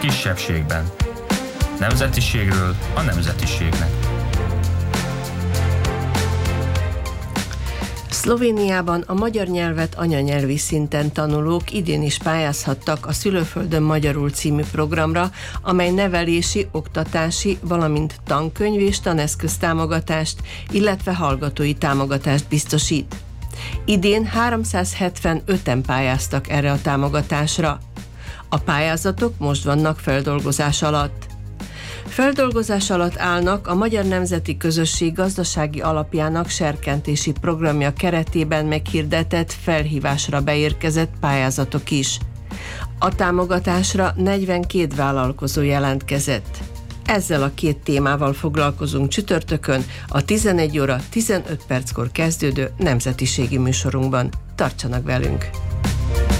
kisebbségben. Nemzetiségről a nemzetiségnek. Szlovéniában a magyar nyelvet anyanyelvi szinten tanulók idén is pályázhattak a Szülőföldön magyarul című programra, amely nevelési, oktatási, valamint tankönyv és taneszköz támogatást, illetve hallgatói támogatást biztosít. Idén 375-en pályáztak erre a támogatásra. A pályázatok most vannak feldolgozás alatt. Feldolgozás alatt állnak a Magyar Nemzeti Közösség gazdasági alapjának serkentési programja keretében meghirdetett felhívásra beérkezett pályázatok is. A támogatásra 42 vállalkozó jelentkezett. Ezzel a két témával foglalkozunk csütörtökön a 11 óra 15 perckor kezdődő nemzetiségi műsorunkban. Tartsanak velünk!